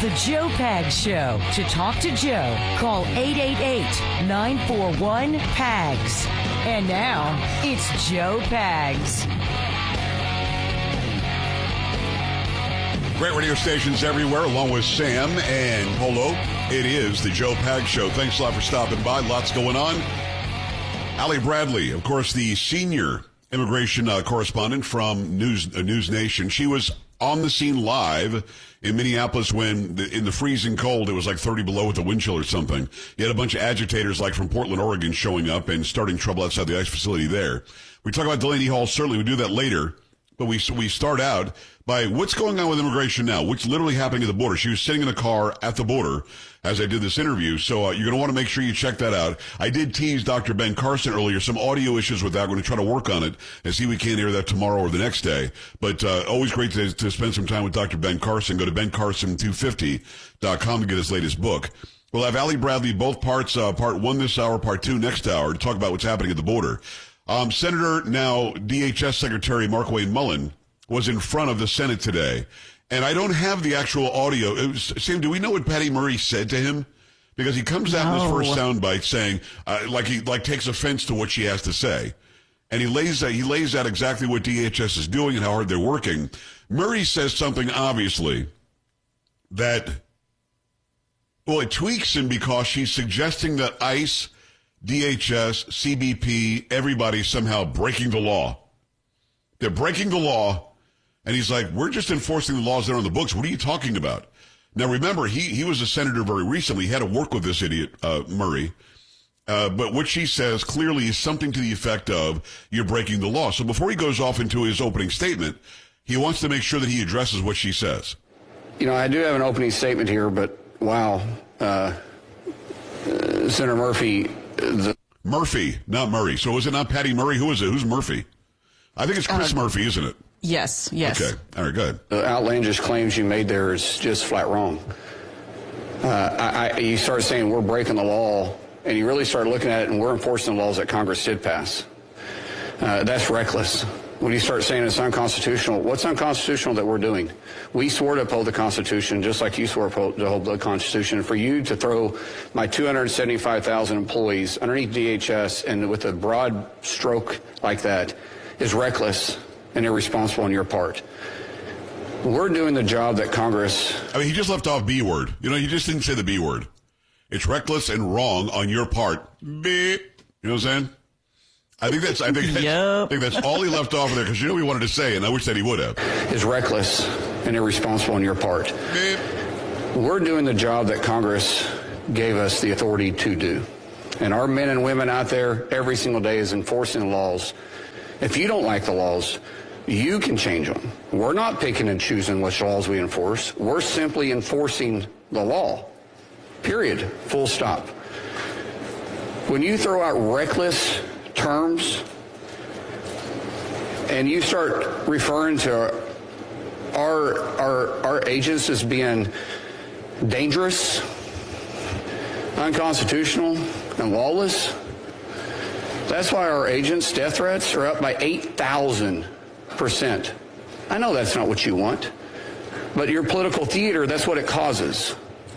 The Joe Pags Show. To talk to Joe, call 888-941-PAGS. And now, it's Joe Pags. Great radio stations everywhere, along with Sam and Polo. It is the Joe Pags Show. Thanks a lot for stopping by. Lots going on. Allie Bradley, of course, the senior immigration correspondent from News Nation. She was on the scene live in Minneapolis when in the freezing cold, it was like 30 below with a wind chill or something. You had a bunch of agitators like from Portland, Oregon showing up and starting trouble outside the ICE facility there. We talk about Delaney Hall, certainly. We'll do that later. But we start out by what's going on with immigration now, what's literally happening at the border. She was sitting in a car at the border as I did this interview, so you're going to want to make sure you check that out. I did tease Dr. Ben Carson earlier, some audio issues with that. We're going to try to work on it and see if we can air that tomorrow or the next day. But always great to spend some time with Dr. Ben Carson. Go to bencarson250.com to get his latest book. We'll have Allie Bradley, both parts, part one this hour, part two next hour, to talk about what's happening at the border. Senator, now DHS Secretary Markwayne Mullin, was in front of the Senate today. And I don't have the actual audio. Sam, do we know what Patty Murray said to him? Because he comes out in his first soundbite saying, he takes offense to what she has to say. And he lays out exactly what DHS is doing and how hard they're working. Murray says something, obviously, that, well, it tweaks him because she's suggesting that ICE, DHS, CBP, everybody's somehow breaking the law. They're breaking the law. And he's like, we're just enforcing the laws that are on the books. What are you talking about? Now, remember, he was a senator very recently. He had to work with this idiot, Murray. But what she says clearly is something to the effect of, you're breaking the law. So before he goes off into his opening statement, he wants to make sure that he addresses what she says. You know, I do have an opening statement here, but wow. Senator Murphy. Murphy, not Murray. So is it not Patty Murray? Who is it? Who's Murphy? I think it's Chris Murphy, isn't it? Yes. Okay. All right, go ahead. The outlandish claims you made there is just flat wrong. You start saying we're breaking the law, and you really start looking at it, and we're enforcing the laws that Congress did pass. That's reckless. When you start saying it's unconstitutional, what's unconstitutional that we're doing? We swore to uphold the Constitution just like you swore to uphold the Constitution. And for you to throw my 275,000 employees underneath DHS and with a broad stroke like that is reckless and irresponsible on your part. We're doing the job that Congress... I mean, he just left off B word. You know, he just didn't say the B word. It's reckless and wrong on your part. Beep. You know what I'm saying? I think that's all he left off of there, because you know he wanted to say, and I wish that he would have. Is reckless and irresponsible on your part. Beep. We're doing the job that Congress gave us the authority to do. And our men and women out there every single day is enforcing the laws. If you don't like the laws, you can change them. We're not picking and choosing which laws we enforce. We're simply enforcing the law. Period. Full stop. When you throw out reckless terms and you start referring to our agents as being dangerous, unconstitutional, and lawless, that's why our agents' death threats are up by 8,000%. I know that's not what you want, but your political theater, that's what it causes.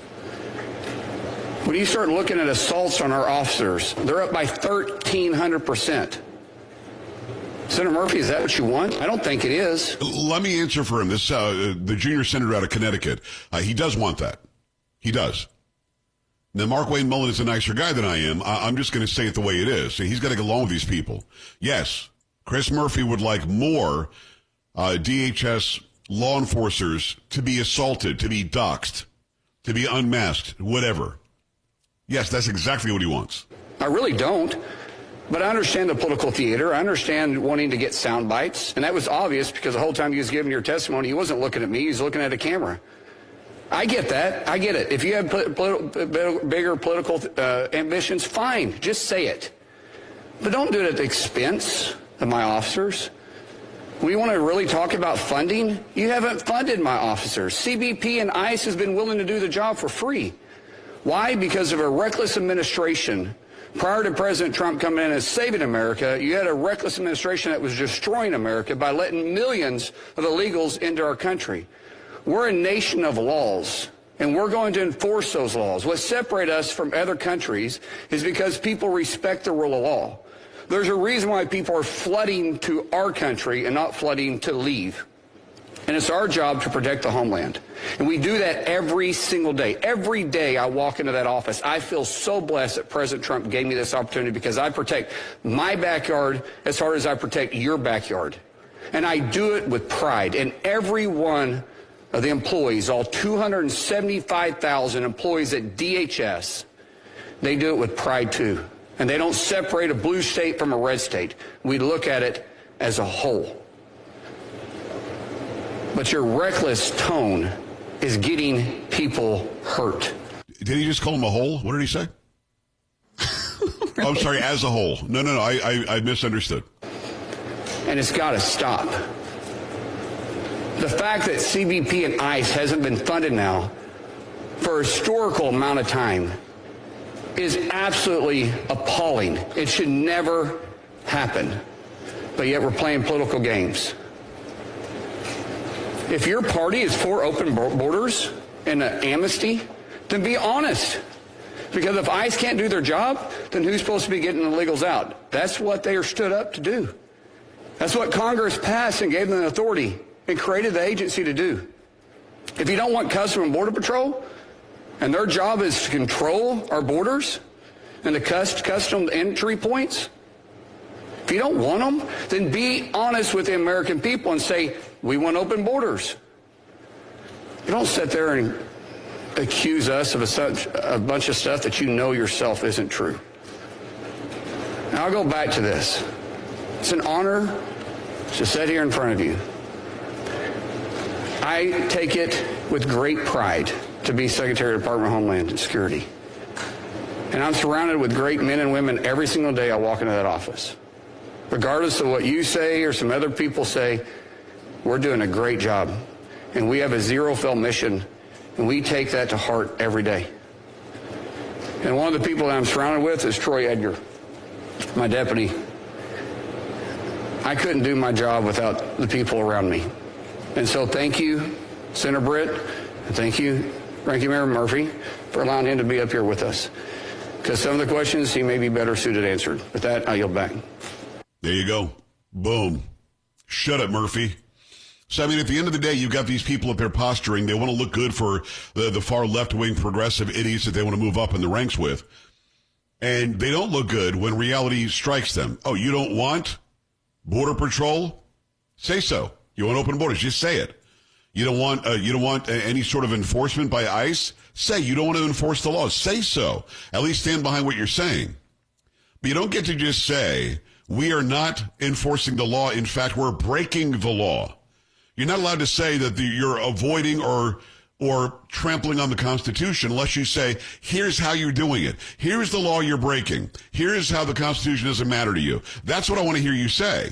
When you start looking at assaults on our officers, they're up by 1,300%. Senator Murphy, is that what you want? I don't think it is. Let me answer for him. This the junior senator out of Connecticut, he does want that. He does. Now, Markwayne Mullin is a nicer guy than I am. I'm just going to say it the way it is. He's got to get along with these people. Yes, Chris Murphy would like more DHS law enforcers to be assaulted, to be doxxed, to be unmasked, whatever. Yes, that's exactly what he wants. I really don't. But I understand the political theater. I understand wanting to get sound bites. And that was obvious because the whole time he was giving your testimony, he wasn't looking at me. He was looking at a camera. I get that. I get it. If you have bigger political ambitions, fine. Just say it. But don't do it at the expense of my officers. We want to really talk about funding. You haven't funded my officers. CBP and ICE has been willing to do the job for free. Why? Because of a reckless administration. Prior to President Trump coming in and saving America, you had a reckless administration that was destroying America by letting millions of illegals into our country. We're a nation of laws. And we're going to enforce those laws. What separates us from other countries is because people respect the rule of law. There's a reason why people are flooding to our country and not flooding to leave. And it's our job to protect the homeland. And we do that every single day. Every day I walk into that office, I feel so blessed that President Trump gave me this opportunity because I protect my backyard as hard as I protect your backyard. And I do it with pride. And every one of the employees, all 275,000 employees at DHS, they do it with pride too. And they don't separate a blue state from a red state. We look at it as a whole. But your reckless tone is getting people hurt. Did he just call him a whole? What did he say? Really? Oh, I'm sorry, as a whole. No, I misunderstood. And it's got to stop. The fact that CBP and ICE hasn't been funded now for a historical amount of time is absolutely appalling. It should never happen. But yet we're playing political games. If your party is for open borders and an amnesty, then be honest. Because if ICE can't do their job, then who's supposed to be getting the illegals out? That's what they are stood up to do. That's what Congress passed and gave them the authority and created the agency to do. If you don't want Customs and Border Patrol, and their job is to control our borders and the custom entry points, if you don't want them, then be honest with the American people and say, we want open borders. You don't sit there and accuse us of a bunch of stuff that you know yourself isn't true. Now I'll go back to this. It's an honor to sit here in front of you. I take it with great pride to be Secretary of the Department of Homeland Security. And I'm surrounded with great men and women every single day I walk into that office. Regardless of what you say or some other people say, we're doing a great job. And we have a zero-fail mission, and we take that to heart every day. And one of the people that I'm surrounded with is Troy Edgar, my deputy. I couldn't do my job without the people around me. And so thank you, Senator Britt, and thank you, Ranking Member Murphy, for allowing him to be up here with us. Because some of the questions he may be better suited answered. With that, I yield back. There you go. Boom. Shut up, Murphy. So, I mean, at the end of the day, you've got these people up there posturing. They want to look good for the far left-wing progressive idiots that they want to move up in the ranks with. And they don't look good when reality strikes them. Oh, you don't want Border Patrol? Say so. You want open borders? Just say it. You don't want any sort of enforcement by ICE? Say you don't want to enforce the laws. Say so. At least stand behind what you're saying. But you don't get to just say, we are not enforcing the law. In fact, we're breaking the law. You're not allowed to say that you're avoiding or trampling on the Constitution unless you say, here's how you're doing it. Here's the law you're breaking. Here's how the Constitution doesn't matter to you. That's what I want to hear you say.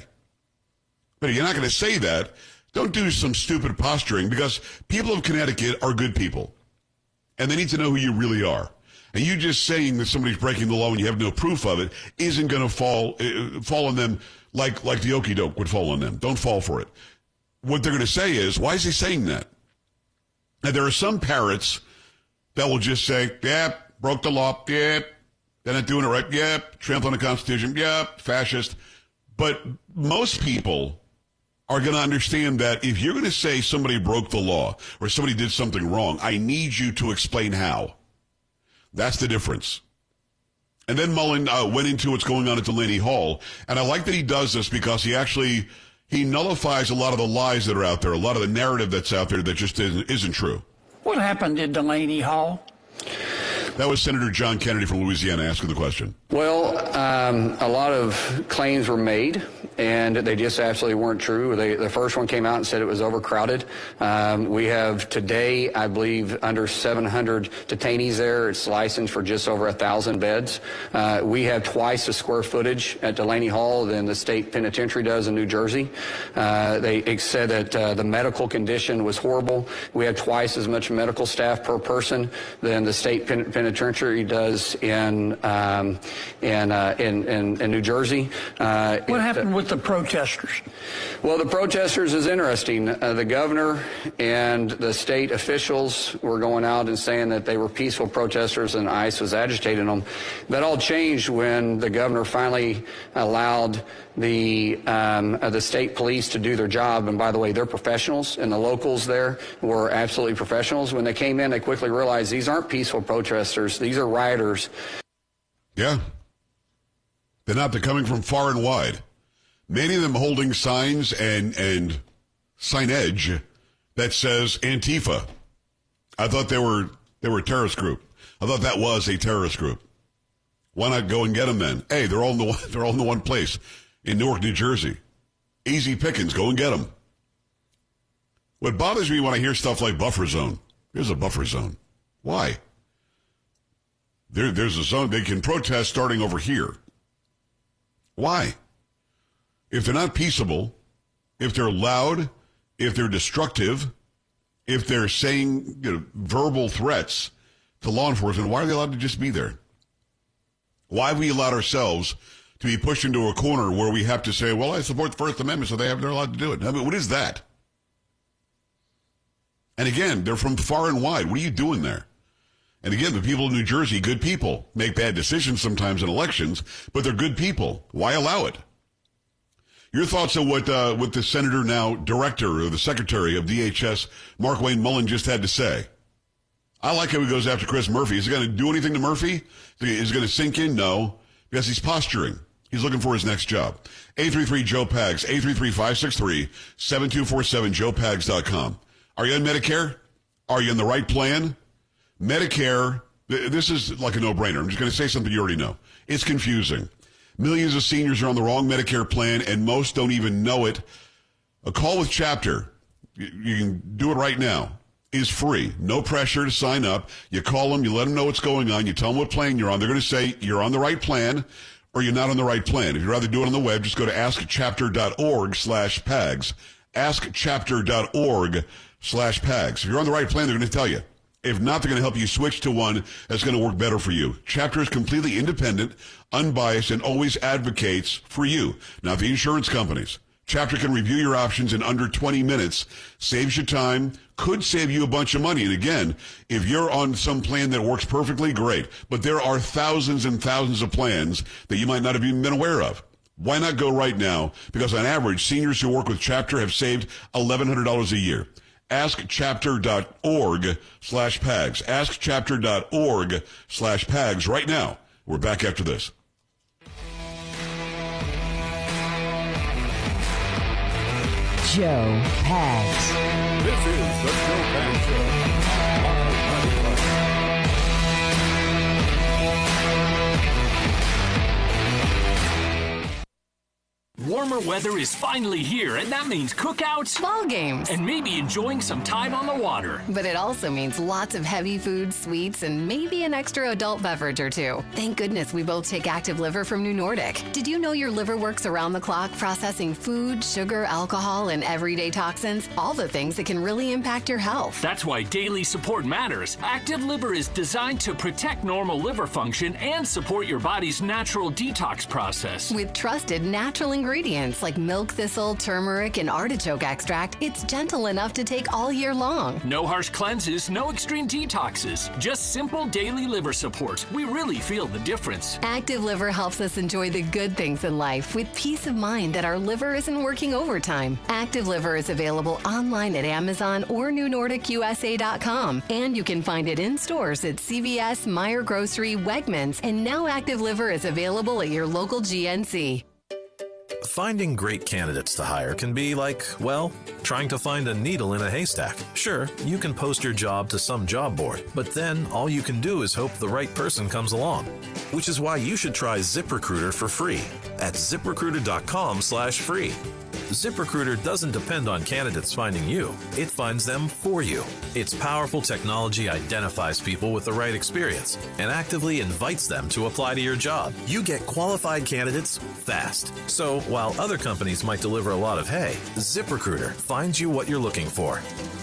But if you're not going to say that, don't do some stupid posturing, because people of Connecticut are good people. And they need to know who you really are. And you just saying that somebody's breaking the law when you have no proof of it isn't going to fall on them like the okie doke would fall on them. Don't fall for it. What they're going to say is, why is he saying that? And there are some parrots that will just say, yep, broke the law, yep, they're not doing it right, yep, trampling on the Constitution, yep, fascist. But most people are going to understand that if you're going to say somebody broke the law or somebody did something wrong, I need you to explain how. That's the difference. And then Mullen went into what's going on at Delaney Hall. And I like that he does this because he nullifies a lot of the lies that are out there, a lot of the narrative that's out there that just isn't true. What happened at Delaney Hall? That was Senator John Kennedy from Louisiana asking the question. Well, a lot of claims were made, and they just absolutely weren't true. The first one came out and said it was overcrowded. We have today, I believe, under 700 detainees there. It's licensed for just over 1,000 beds. We have twice the square footage at Delaney Hall than the state penitentiary does in New Jersey. They said that the medical condition was horrible. We have twice as much medical staff per person than the state penitentiary does in in New Jersey. What happened with the protesters? Well, the protesters is interesting. The governor and the state officials were going out and saying that they were peaceful protesters and ICE was agitating them. That all changed when the governor finally allowed the state police to do their job. And by the way, they're professionals, and the locals there were absolutely professionals. When they came in, they quickly realized these aren't peaceful protesters. These are rioters. Yeah. They're not. They're coming from far and wide. Many of them holding signs and signage that says Antifa. I thought they were a terrorist group. I thought that was a terrorist group. Why not go and get them then? Hey, they're all in the one place in Newark, New Jersey. Easy pickings. Go and get them. What bothers me when I hear stuff like buffer zone. There's a buffer zone. Why? There's a zone. They can protest starting over here. Why? If they're not peaceable, if they're loud, if they're destructive, if they're saying verbal threats to law enforcement, why are they allowed to just be there? Why have we allowed ourselves to be pushed into a corner where we have to say, well, I support the First Amendment, so they're allowed to do it? I mean, what is that? And again, they're from far and wide. What are you doing there? And again, the people of New Jersey, good people, make bad decisions sometimes in elections, but they're good people. Why allow it? Your thoughts on what the senator, now director or the secretary of DHS, Markwayne Mullin, just had to say. I like how he goes after Chris Murphy. Is he going to do anything to Murphy? Is he going to sink in? No, because he's posturing. He's looking for his next job. 833-JOE-PAGS, 833-563-7247, joepags.com. Are you on Medicare? Are you in the right plan? Medicare, this is like a no-brainer. I'm just going to say something you already know. It's confusing. Millions of seniors are on the wrong Medicare plan, and most don't even know it. A call with Chapter, you can do it right now, is free. No pressure to sign up. You call them, you let them know what's going on, you tell them what plan you're on. They're going to say you're on the right plan or you're not on the right plan. If you'd rather do it on the web, just go to askchapter.org/PAGS. Askchapter.org/PAGS. If you're on the right plan, they're going to tell you. If not, they're going to help you switch to one that's going to work better for you. Chapter is completely independent, unbiased, and always advocates for you, not the insurance companies. Chapter can review your options in under 20 minutes, saves you time, could save you a bunch of money. And again, if you're on some plan that works perfectly, great. But there are thousands and thousands of plans that you might not have even been aware of. Why not go right now? Because on average, seniors who work with Chapter have saved $1,100 a year. AskChapter.org/PAGS. AskChapter.org/PAGS right now. We're back after this. Joe Pags. This is the Joe Pags Show. Warmer weather is finally here, and that means cookouts, ball games, and maybe enjoying some time on the water. But it also means lots of heavy food, sweets, and maybe an extra adult beverage or two. Thank goodness we both take Active Liver from New Nordic. Did you know your liver works around the clock processing food, sugar, alcohol, and everyday toxins? All the things that can really impact your health. That's why daily support matters. Active Liver is designed to protect normal liver function and support your body's natural detox process. With trusted natural ingredients like milk thistle, turmeric, and artichoke extract, it's gentle enough to take all year long. No harsh cleanses, no extreme detoxes, just simple daily liver support. We really feel the difference. Active Liver helps us enjoy the good things in life with peace of mind that our liver isn't working overtime. Active Liver is available online at Amazon or NewNordicUSA.com, and you can find it in stores at CVS, Meijer Grocery, Wegmans, and now Active Liver is available at your local GNC. Finding great candidates to hire can be like, well, trying to find a needle in a haystack. Sure, you can post your job to some job board, but then all you can do is hope the right person comes along. Which is why you should try ZipRecruiter for free at ZipRecruiter.com/free. ZipRecruiter doesn't depend on candidates finding you. It finds them for you. Its powerful technology identifies people with the right experience and actively invites them to apply to your job. You get qualified candidates fast. So while other companies might deliver a lot of hay, ZipRecruiter finds you what you're looking for.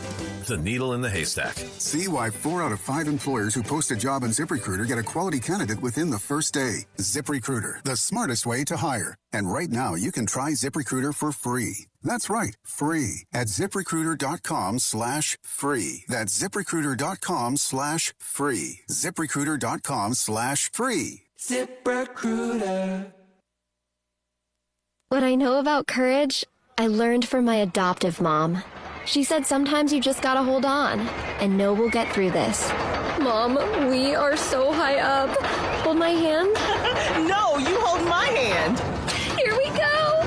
the needle in the haystack. See why 4 out of 5 employers who post a job on ZipRecruiter get a quality candidate within the first day. ZipRecruiter, the smartest way to hire. And right now, you can try ZipRecruiter for free. That's right, free at ZipRecruiter.com/free. That's ZipRecruiter.com/free. ZipRecruiter.com/free. ZipRecruiter. What I know about courage, I learned from my adoptive mom. She said sometimes you just gotta hold on and know we'll get through this. Mom, we are so high up. Hold my hand. No, you hold my hand. Here we go.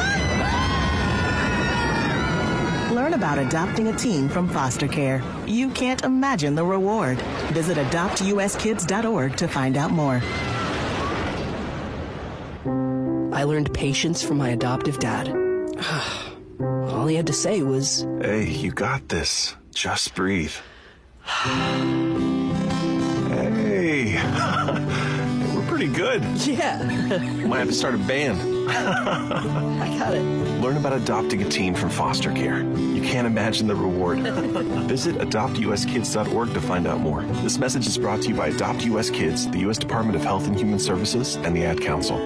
Learn about adopting a teen from foster care. You can't imagine the reward. Visit adoptuskids.org to find out more. I learned patience from my adoptive dad. All he had to say was, "Hey, you got this. Just breathe." Hey, we're pretty good. Yeah. Might have to start a band. I got it. Learn about adopting a teen from foster care. You can't imagine the reward. Visit adoptuskids.org to find out more. This message is brought to you by Adopt US Kids, the U.S. Department of Health and Human Services, and the Ad Council.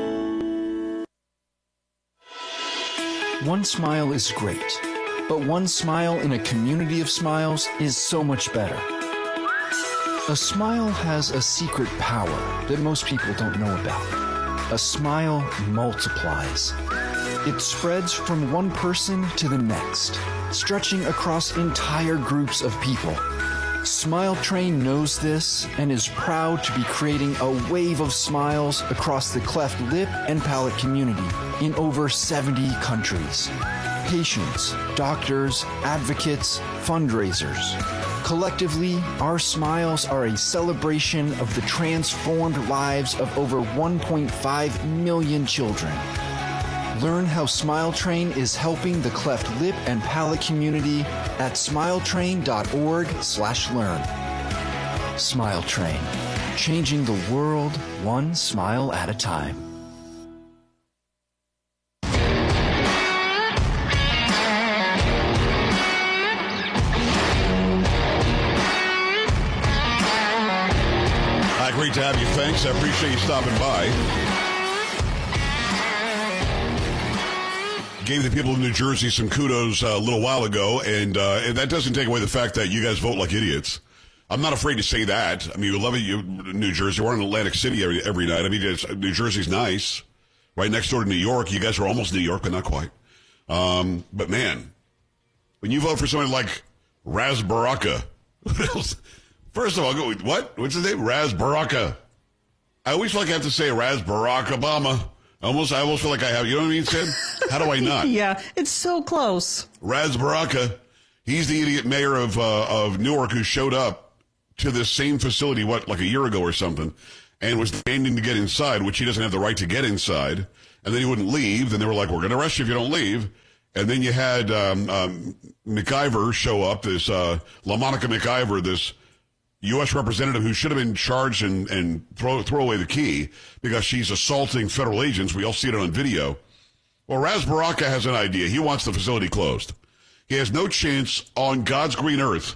One smile is great, but one smile in a community of smiles is so much better. A smile has a secret power that most people don't know about. A smile multiplies. It spreads from one person to the next, stretching across entire groups of people. Smile Train knows this and is proud to be creating a wave of smiles across the cleft lip and palate community in over 70 countries. Patients, doctors, advocates, fundraisers. Collectively, our smiles are a celebration of the transformed lives of over 1.5 million children. Learn how Smile Train is helping the cleft lip and palate community at smiletrain.org/learn. Smile Train, changing the world one smile at a time. Hi, great to have you. Thanks. I appreciate you stopping by. Gave the people of New Jersey some kudos a little while ago, and that doesn't take away the fact that you guys vote like idiots. I'm not afraid to say that. I mean, we love it, New Jersey. We're in Atlantic City every night. I mean, New Jersey's nice. Right next door to New York. You guys are almost New York, but not quite. But, man, when you vote for someone like Ras Baraka, first of all, what? What's his name? Ras Baraka. I always feel like I have to say Ras Barack Obama. I almost feel like I have. You know what I mean, Sid? How do I not? Yeah, it's so close. Ras Baraka, he's the idiot mayor of Newark who showed up to this same facility, like a year ago or something, and was demanding to get inside, which he doesn't have the right to get inside. And then he wouldn't leave. Then they were like, "We're going to arrest you if you don't leave." And then you had McIver show up, this LaMonica McIver, this U.S. representative who should have been charged and throw away the key because she's assaulting federal agents. We all see it on video. Well, Ras Baraka has an idea. He wants the facility closed. He has no chance on God's green earth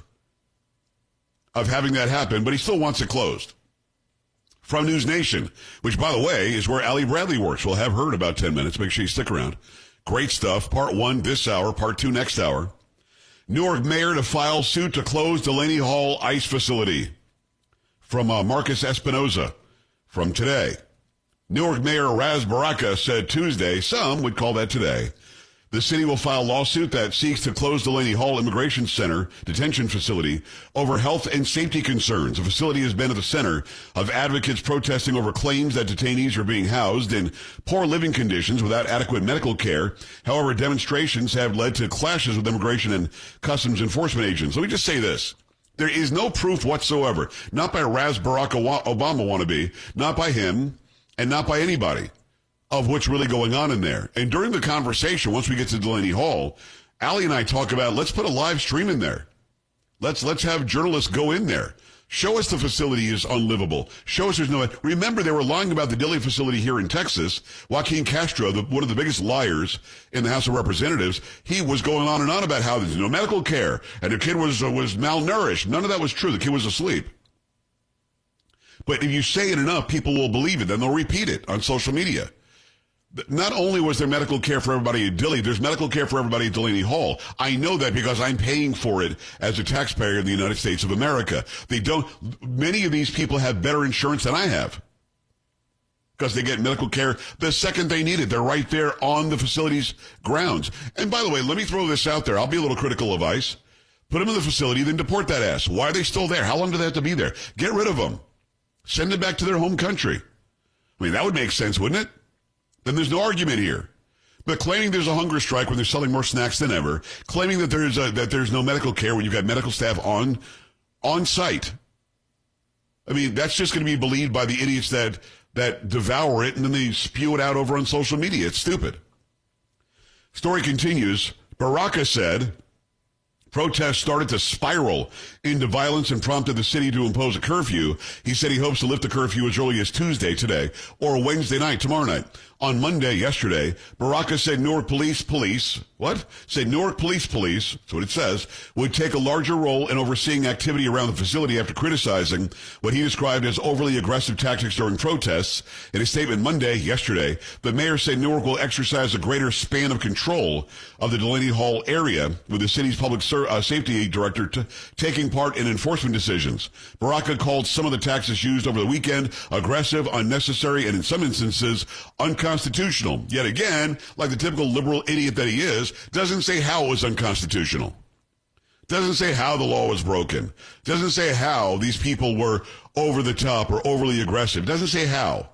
of having that happen, but he still wants it closed. From News Nation, which, by the way, is where Allie Bradley works. We'll have her in about 10 minutes. Make sure you stick around. Great stuff. Part 1 this hour, Part 2 next hour. Newark mayor to file suit to close Delaney Hall ICE facility. From Marcus Espinoza from Today. Newark Mayor Ras Baraka said Tuesday, some would call that today, the city will file a lawsuit that seeks to close Delaney Hall Immigration Center detention facility over health and safety concerns. The facility has been at the center of advocates protesting over claims that detainees are being housed in poor living conditions without adequate medical care. However, demonstrations have led to clashes with immigration and customs enforcement agents. Let me just say this. There is no proof whatsoever, not by Ras Barack Obama wannabe, not by him, and not by anybody, of what's really going on in there. And during the conversation, once we get to Delaney Hall, Allie and I talk about, let's put a live stream in there. Let's have journalists go in there. Show us the facility is unlivable. Show us there's no... Remember, they were lying about the Dilley facility here in Texas. Joaquin Castro, one of the biggest liars in the House of Representatives, he was going on and on about how there's no medical care, and the kid was malnourished. None of that was true. The kid was asleep. But if you say it enough, people will believe it. Then they'll repeat it on social media. Not only was there medical care for everybody at Dilley, there's medical care for everybody at Delaney Hall. I know that because I'm paying for it as a taxpayer in the United States of America. Many of these people have better insurance than I have because they get medical care the second they need it. They're right there on the facility's grounds. And by the way, let me throw this out there. I'll be a little critical of ICE. Put them in the facility, then deport that ass. Why are they still there? How long do they have to be there? Get rid of them. Send them back to their home country. I mean, that would make sense, wouldn't it? Then there's no argument here. But claiming there's a hunger strike when they're selling more snacks than ever, claiming that there's no medical care when you've got medical staff on site. I mean, that's just going to be believed by the idiots that devour it and then they spew it out over on social media. It's stupid. Story continues. Baraka said protests started to spiral into violence and prompted the city to impose a curfew. He said he hopes to lift the curfew as early as Tuesday today or Wednesday night, tomorrow night. On Monday, yesterday, Baraka said Newark Police, that's what it says, would take a larger role in overseeing activity around the facility after criticizing what he described as overly aggressive tactics during protests. In a statement yesterday, the mayor said Newark will exercise a greater span of control of the Delaney Hall area, with the city's public safety director taking part in enforcement decisions. Baraka called some of the tactics used over the weekend aggressive, unnecessary, and in some instances, unconstitutional. Yet again, like the typical liberal idiot that he is, doesn't say how it was unconstitutional. Doesn't say how the law was broken. Doesn't say how these people were over the top or overly aggressive. Doesn't say how.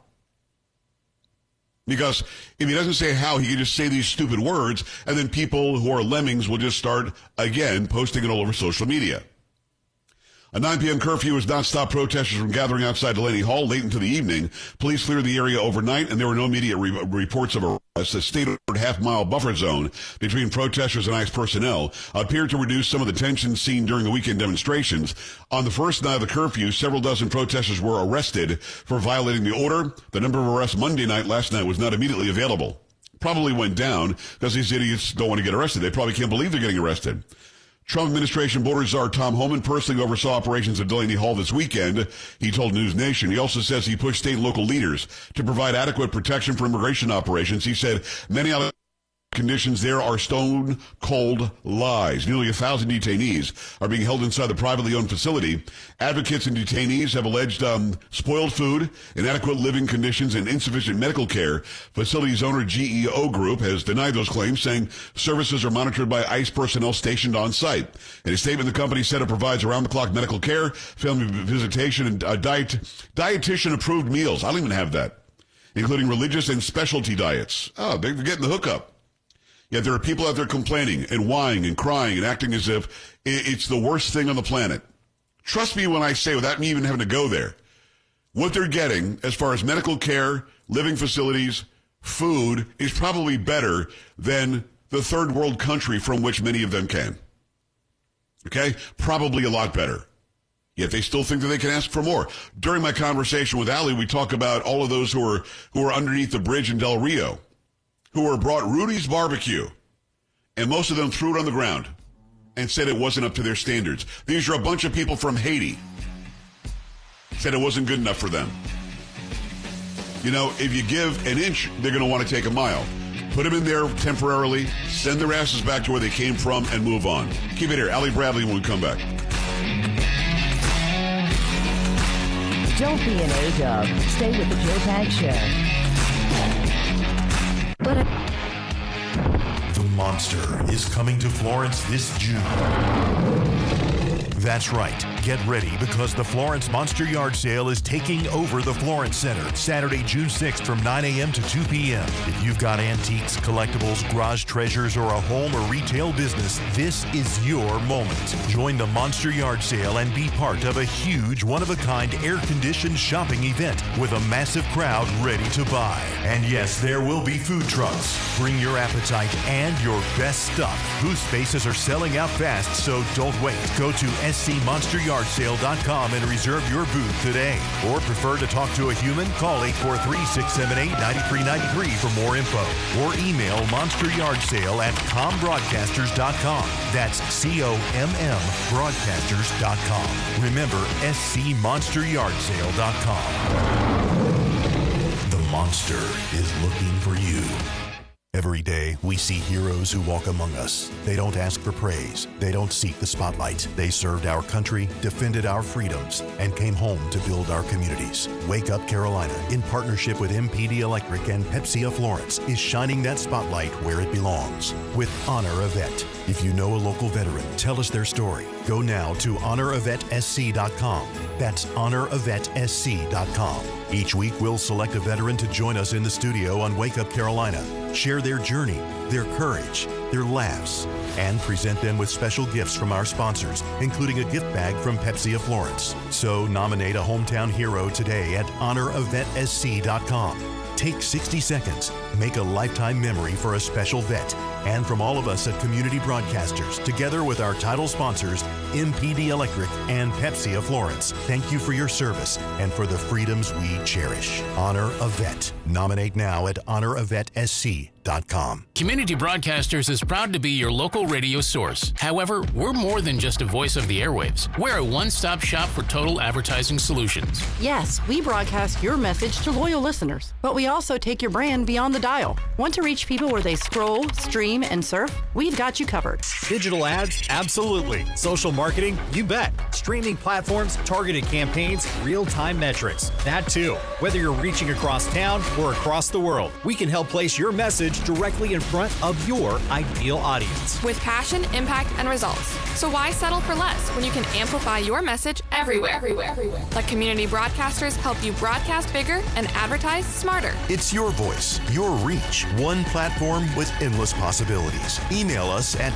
Because if he doesn't say how, he can just say these stupid words, and then people who are lemmings will just start, again, posting it all over social media. A 9 p.m. curfew has not stopped protesters from gathering outside Delaney Hall late into the evening. Police cleared the area overnight, and there were no immediate reports of arrests. A state-ordered half-mile buffer zone between protesters and ICE personnel appeared to reduce some of the tension seen during the weekend demonstrations. On the first night of the curfew, several dozen protesters were arrested for violating the order. The number of arrests last night was not immediately available. Probably went down because these idiots don't want to get arrested. They probably can't believe they're getting arrested. Trump administration border czar Tom Homan personally oversaw operations at Delaney Hall this weekend. He told News Nation. He also says he pushed state and local leaders to provide adequate protection for immigration operations. He said many other conditions there are stone cold lies. Nearly 1,000 detainees are being held inside the privately owned facility. Advocates and detainees have alleged spoiled food, inadequate living conditions, and insufficient medical care. Facility's owner GEO Group has denied those claims, saying services are monitored by ICE personnel stationed on site. In a statement, the company said it provides around-the-clock medical care, family visitation, and dietitian-approved meals. I don't even have that, including religious and specialty diets. Oh, they're getting the hookup. Yet there are people out there complaining and whining and crying and acting as if it's the worst thing on the planet. Trust me when I say, without me even having to go there, what they're getting as far as medical care, living facilities, food is probably better than the third world country from which many of them came. Okay? Probably a lot better. Yet they still think that they can ask for more. During my conversation with Ali, we talk about all of those who are underneath the bridge in Del Rio, who were brought Rudy's barbecue, and most of them threw it on the ground and said it wasn't up to their standards. These are a bunch of people from Haiti. Said it wasn't good enough for them. You know, if you give an inch, they're going to want to take a mile. Put them in there temporarily, send their asses back to where they came from, and move on. Keep it here. Ali Bradley when we come back. Don't be an A-dub. Stay with the Joe Pags Show. The Monster is coming to Florence this June. That's right. Get ready because the Florence Monster Yard Sale is taking over the Florence Center Saturday, June 6th from 9 a.m. to 2 p.m. If you've got antiques, collectibles, garage treasures, or a home or retail business, this is your moment. Join the Monster Yard Sale and be part of a huge, one-of-a-kind, air-conditioned shopping event with a massive crowd ready to buy. And yes, there will be food trucks. Bring your appetite and your best stuff. Booth spaces are selling out fast, so don't wait. Go to scmonsteryardsale.com and reserve your booth today. Or prefer to talk to a human? Call 843-678-9393 for more info. Or email monsteryardsale@combroadcasters.com. That's COMM broadcasters.com. Remember, scmonsteryardsale.com. The monster is looking for you. Every day, we see heroes who walk among us. They don't ask for praise. They don't seek the spotlight. They served our country, defended our freedoms, and came home to build our communities. Wake Up Carolina, in partnership with MPD Electric and Pepsi of Florence, is shining that spotlight where it belongs with Honor a Vet. If you know a local veteran, tell us their story. Go now to honoravetsc.com. That's honoravetsc.com. Each week, we'll select a veteran to join us in the studio on Wake Up Carolina, share their journey, their courage, their laughs, and present them with special gifts from our sponsors, including a gift bag from Pepsi of Florence. So nominate a hometown hero today at honoravetsc.com. Take 60 seconds, make a lifetime memory for a special vet. And from all of us at Community Broadcasters, together with our title sponsors, MPD Electric and Pepsi of Florence, thank you for your service and for the freedoms we cherish. Honor a Vet. Nominate now at honoravetsc.com. Community Broadcasters is proud to be your local radio source. However, we're more than just a voice of the airwaves. We're a one-stop shop for total advertising solutions. Yes, we broadcast your message to loyal listeners, but we also take your brand beyond the dial. Want to reach people where they scroll, stream, and surf? We've got you covered. Digital ads? Absolutely. Social marketing? You bet. Streaming platforms, targeted campaigns, real-time metrics. That too. Whether you're reaching across town or across the world, we can help place your message directly in front of your ideal audience. With passion, impact, and results. So why settle for less when you can amplify your message everywhere? Let Community Broadcasters help you broadcast bigger and advertise smarter. It's your voice, your reach, one platform with endless possibilities. Email us at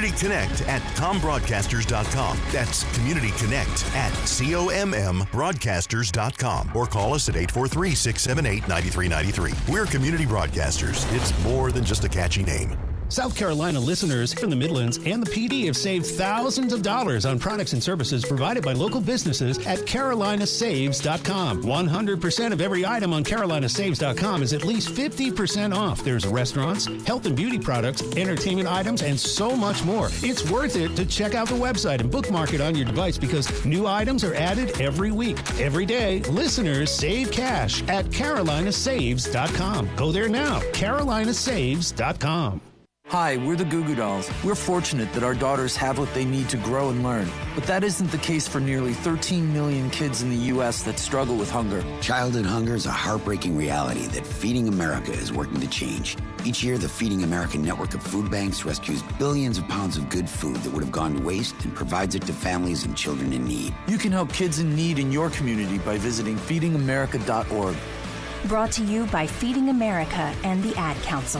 communityconnect@combroadcasters.com. That's communityconnect@combroadcasters.com. Or call us at 843-678-9393. We're Community Broadcasters. It's more than just a catchy name. South Carolina listeners from the Midlands and the PD have saved thousands of dollars on products and services provided by local businesses at carolinasaves.com. 100% of every item on carolinasaves.com is at least 50% off. There's restaurants, health and beauty products, entertainment items, and so much more. It's worth it to check out the website and bookmark it on your device because new items are added every week. Every day, listeners save cash at carolinasaves.com. Go there now, carolinasaves.com. Hi, we're the Goo Goo Dolls. We're fortunate that our daughters have what they need to grow and learn. But that isn't the case for nearly 13 million kids in the U.S. that struggle with hunger. Childhood hunger is a heartbreaking reality that Feeding America is working to change. Each year, the Feeding America network of food banks rescues billions of pounds of good food that would have gone to waste and provides it to families and children in need. You can help kids in need in your community by visiting feedingamerica.org. Brought to you by Feeding America and the Ad Council.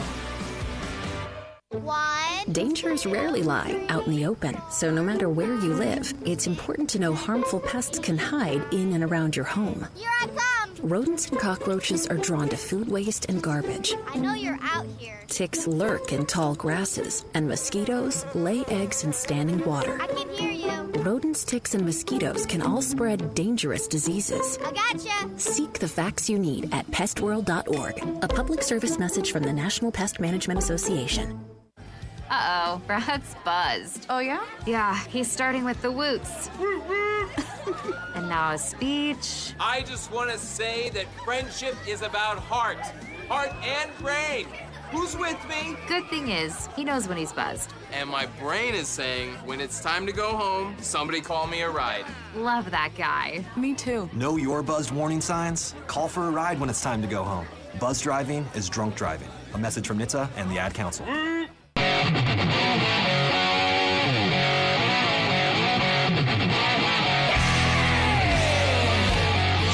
Dangers rarely lie out in the open, so no matter where you live, it's important to know harmful pests can hide in and around your home. Here I come! Rodents and cockroaches are drawn to food waste and garbage. I know you're out here. Ticks lurk in tall grasses, and mosquitoes lay eggs in standing water. I can hear you. Rodents, ticks, and mosquitoes can all spread dangerous diseases. I gotcha. Seek the facts you need at pestworld.org, a public service message from the National Pest Management Association. Uh-oh, Brad's buzzed. Oh, yeah? Yeah, he's starting with the woots. And now a speech. I just want to say that friendship is about heart and brain. Who's with me? Good thing is, he knows when he's buzzed. And my brain is saying, when it's time to go home, somebody call me a ride. Love that guy. Me too. Know your buzzed warning signs? Call for a ride when it's time to go home. Buzz driving is drunk driving. A message from NHTSA and the Ad Council.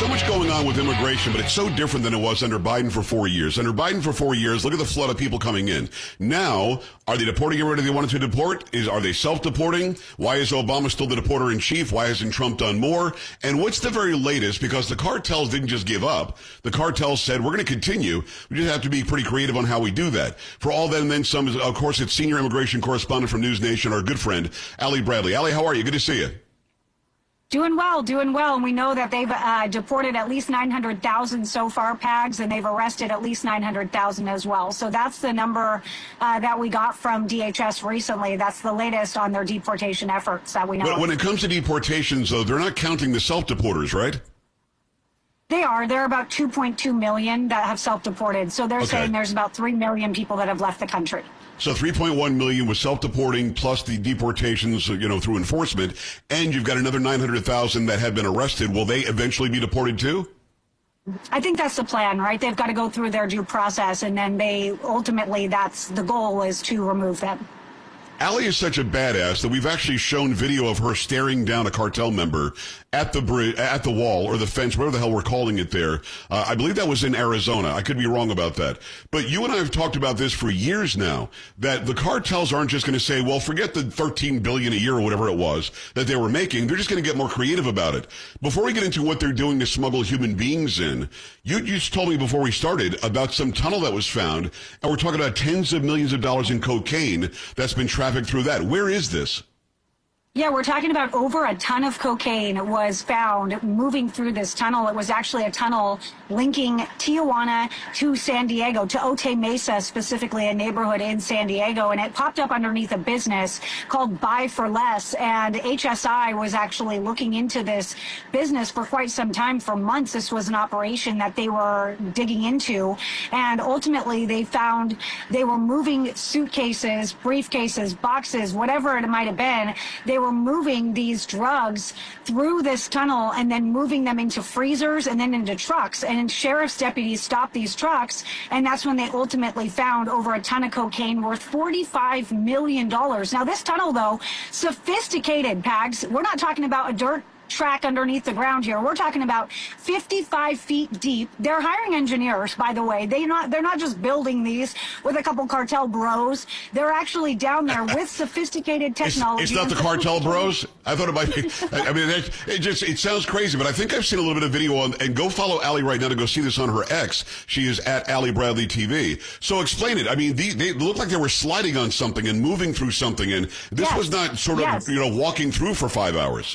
much going on with immigration, but it's so different than it was under Biden for 4 years. Under Biden for 4 years, look at the flood of people coming in. Now, are they deporting everybody they wanted to deport? Are they self-deporting? Why is Obama still the deporter-in-chief? Why hasn't Trump done more? And what's the very latest? Because the cartels didn't just give up. The cartels said, we're going to continue. We just have to be pretty creative on how we do that. For all that and then some, of course, it's senior immigration correspondent from News Nation, our good friend, Ali Bradley. Ali, how are you? Good to see you. Doing well. And we know that they've deported at least 900,000 so far, Pags, and they've arrested at least 900,000 as well. So that's the number that we got from DHS recently. That's the latest on their deportation efforts that we know. When it comes to deportations, though, they're not counting the self-deporters, right? They are. There are about 2.2 million that have self-deported. So they're saying there's about 3 million people that have left the country. So 3.1 million was self-deporting plus the deportations, through enforcement. And you've got another 900,000 that have been arrested. Will they eventually be deported too? I think that's the plan, right? They've got to go through their due process, and then that's the goal is to remove them. Ali is such a badass that we've actually shown video of her staring down a cartel member at the bridge, at the wall or the fence, whatever the hell we're calling it there. I believe that was in Arizona. I could be wrong about that. But you and I have talked about this for years now, that the cartels aren't just going to say, well, forget the $13 billion a year or whatever it was that they were making. They're just going to get more creative about it. Before we get into what they're doing to smuggle human beings in, you just told me before we started about some tunnel that was found, and we're talking about tens of millions of dollars in cocaine that's been trafficked through that. Where is this? Yeah, we're talking about over a ton of cocaine was found moving through this tunnel. It was actually a tunnel linking Tijuana to San Diego, to Otay Mesa, specifically a neighborhood in San Diego. And it popped up underneath a business called Buy for Less. And HSI was actually looking into this business for quite some time, for months. This was an operation that they were digging into. And ultimately, they found they were moving suitcases, briefcases, boxes, whatever it might have been. They were moving these drugs through this tunnel and then moving them into freezers and then into trucks. And sheriff's deputies stopped these trucks, and that's when they ultimately found over a ton of cocaine worth $45 million. Now, this tunnel, though, sophisticated, Pags. We're not talking about a dirt track underneath the ground here. We're talking about 55 feet deep. They're hiring engineers, by the way. They're not just building these with a couple cartel bros. They're actually down there with sophisticated technology. It's not the cartel bros? I thought it might be. I mean, it sounds crazy, but I think I've seen a little bit of video on, and go follow Ali right now to go see this on her X. She is at Ali Bradley TV. So explain it. I mean, they look like they were sliding on something and moving through something, and this was not sort of, walking through for 5 hours.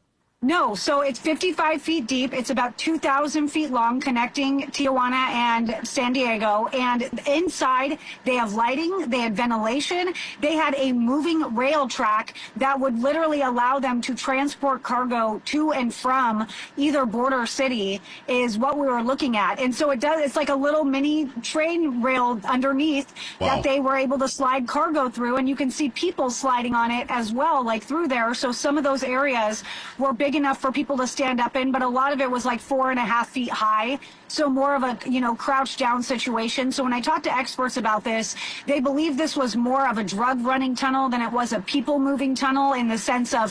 No, so it's 55 feet deep. It's about 2,000 feet long, connecting Tijuana and San Diego. And inside, they have lighting, they had ventilation, they had a moving rail track that would literally allow them to transport cargo to and from either border city, is what we were looking at. And so it's like a little mini train rail underneath that they were able to slide cargo through. And you can see people sliding on it as well, like through there. So some of those areas were big enough for people to stand up in, but a lot of it was like 4.5 feet high. So more of a, crouched down situation. So when I talked to experts about this, they believe this was more of a drug running tunnel than it was a people moving tunnel, in the sense of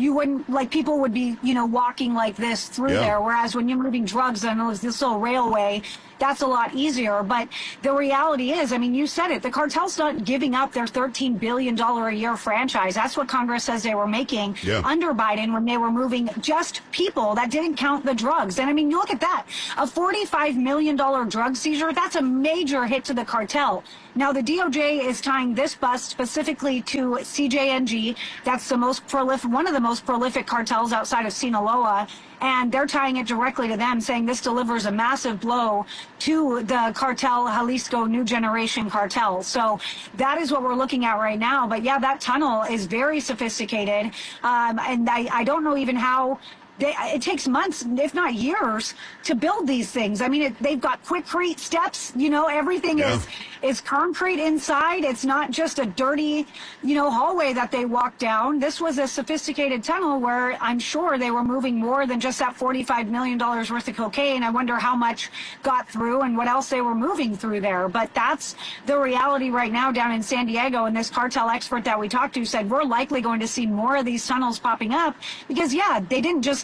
people would be, walking like this through there. Whereas when you're moving drugs, and it was this little railway, that's a lot easier. But the reality is, I mean, you said it, the cartel's not giving up their $13 billion a year franchise. That's what Congress says they were making under Biden, when they were moving just people. That didn't count the drugs. And I mean, you look at that, a $45 million drug seizure, that's a major hit to the cartel. Now, the DOJ is tying this bust specifically to CJNG. That's the most prolific, one of the most prolific cartels outside of Sinaloa. And they're tying it directly to them, saying this delivers a massive blow to the cartel, Jalisco New Generation cartel. So that is what we're looking at right now. But yeah, that tunnel is very sophisticated. And I don't know even how. It takes months, if not years, to build these things. I mean, they've got quickcrete steps. Everything is concrete inside. It's not just a dirty, hallway that they walk down. This was a sophisticated tunnel where I'm sure they were moving more than just that $45 million worth of cocaine. I wonder how much got through and what else they were moving through there. But that's the reality right now down in San Diego. And this cartel expert that we talked to said we're likely going to see more of these tunnels popping up because, they didn't just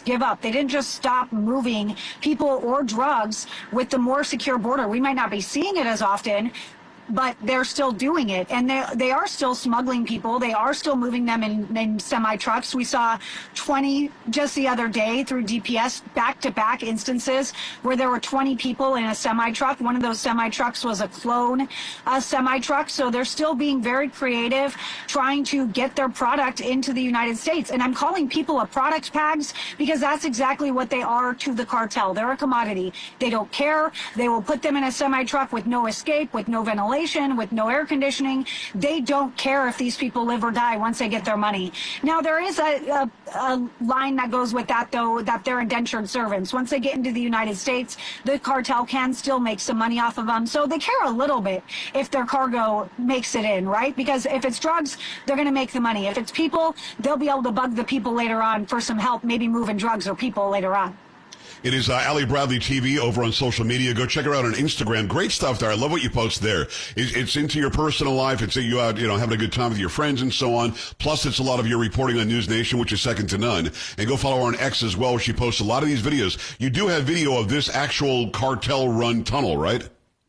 just give up. They didn't just stop moving people or drugs with the more secure border. We might not be seeing it as often, but they're still doing it. And they are still smuggling people. They are still moving them in semi-trucks. We saw 20 just the other day through DPS back-to-back instances where there were 20 people in a semi-truck. One of those semi-trucks was a clone semi-truck. So they're still being very creative, trying to get their product into the United States. And I'm calling people a product PAGs because that's exactly what they are to the cartel. They're a commodity. They don't care. They will put them in a semi-truck with no escape, with no ventilation, with no air conditioning. They don't care if these people live or die once they get their money. Now, there is a line that goes with that, though, that they're indentured servants. Once they get into the United States, the cartel can still make some money off of them. So they care a little bit if their cargo makes it in, right? Because if it's drugs, they're going to make the money. If it's people, they'll be able to bug the people later on for some help, maybe moving drugs or people later on. It is Allie Bradley TV over on social media. Go check her out on Instagram. Great stuff there. I love what you post there. It's into your personal life. It's you out, having a good time with your friends and so on. Plus, it's a lot of your reporting on News Nation, which is second to none. And go follow her on X as well. She posts a lot of these videos. You do have video of this actual cartel-run tunnel, right?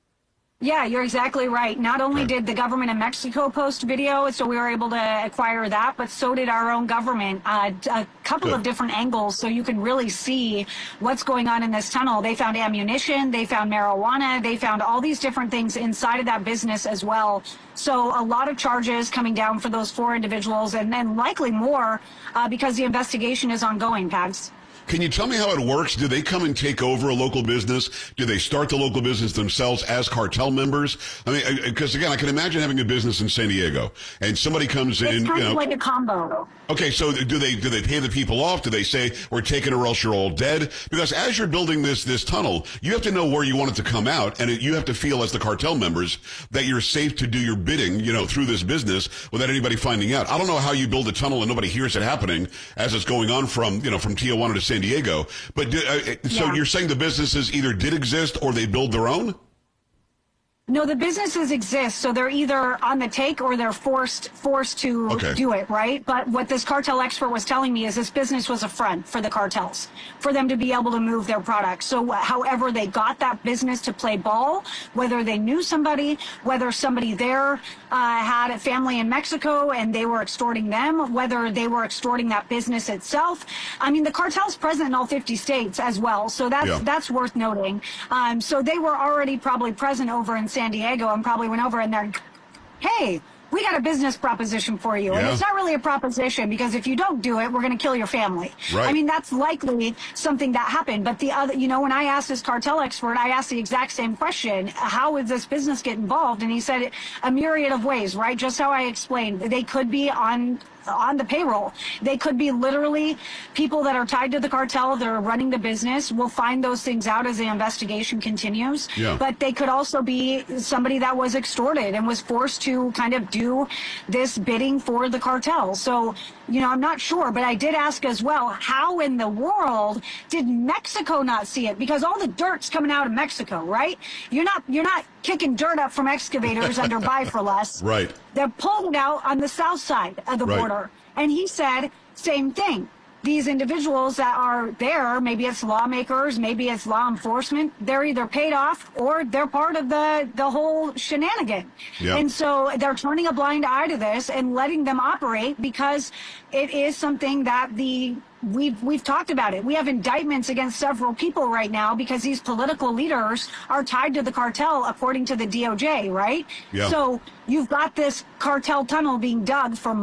Yeah, you're exactly right. Not only did the government of Mexico post video, so we were able to acquire that, but so did our own government. A couple of different angles, so you can really see what's going on in this tunnel. They found ammunition, they found marijuana, they found all these different things inside of that business as well. So a lot of charges coming down for those 4 individuals, and then likely more because the investigation is ongoing, Pags. Can you tell me how it works? Do they come and take over a local business? Do they start the local business themselves as cartel members? I mean, because again, I can imagine having a business in San Diego and somebody comes in. It's kind of like a combo. Okay, so do they pay the people off? Do they say we're taking or else you're all dead? Because as you're building this tunnel, you have to know where you want it to come out, and you have to feel as the cartel members that you're safe to do your bidding, through this business without anybody finding out. I don't know how you build a tunnel and nobody hears it happening as it's going on from Tijuana to San Diego. But so you're saying the businesses either did exist or they build their own? No, the businesses exist, so they're either on the take or they're forced to do it, right? But what this cartel expert was telling me is this business was a front for the cartels, for them to be able to move their products. So however they got that business to play ball, whether they knew somebody, whether somebody there had a family in Mexico and they were extorting them, whether they were extorting that business itself. I mean, the cartel's present in all 50 states as well, so that's worth noting. So they were already probably present over in San Diego and probably went over and they're, hey, we got a business proposition for you. And it's not really a proposition because if you don't do it, we're going to kill your family. Right. I mean, that's likely something that happened. But the other, when I asked this cartel expert, I asked the exact same question. How would this business get involved? And he said a myriad of ways, right? Just how I explained. They could be on the payroll. They could be literally people that are tied to the cartel. They're running the business. We'll find those things out as the investigation continues. Yeah. But they could also be somebody that was extorted and was forced to kind of do this bidding for the cartel. So, I'm not sure, but I did ask as well, how in the world did Mexico not see it? Because all the dirt's coming out of Mexico, right? You're not kicking dirt up from excavators under Buy for Less. Right. They're pulling it out on the south side of the border. And he said, same thing. These individuals that are there, maybe it's lawmakers, maybe it's law enforcement, they're either paid off or they're part of the whole shenanigan. Yep. And so they're turning a blind eye to this and letting them operate because it is something that we've talked about it. We have indictments against several people right now because these political leaders are tied to the cartel, according to the DOJ, right? Yeah. So you've got this cartel tunnel being dug for